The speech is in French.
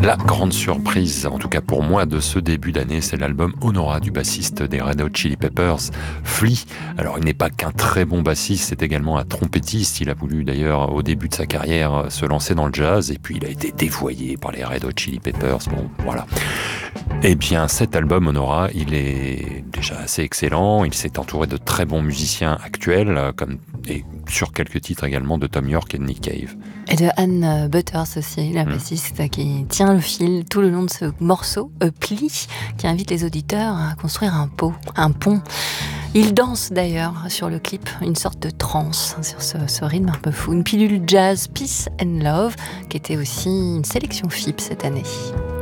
La grande surprise, en tout cas pour moi, de ce début d'année, c'est l'album Honora du bassiste des Red Hot Chili Peppers, Flea. Alors il n'est pas qu'un très bon bassiste, c'est également un trompettiste. Il a voulu d'ailleurs au début de sa carrière se lancer dans le jazz et puis il a été dévoyé par les Red Hot Chili Peppers. Bon, voilà. Eh bien, cet album Honora, il est déjà assez excellent. Il s'est entouré de très bons musiciens actuels, et sur quelques titres également de Tom York et de Nick Cave. Et de Ann Butters aussi, la bassiste qui tient le fil tout le long de ce morceau, Pli, qui invite les auditeurs à construire un pont. Il danse d'ailleurs sur le clip, une sorte de transe sur ce rythme un peu fou. Une pilule jazz Peace and Love, qui était aussi une sélection FIP cette année.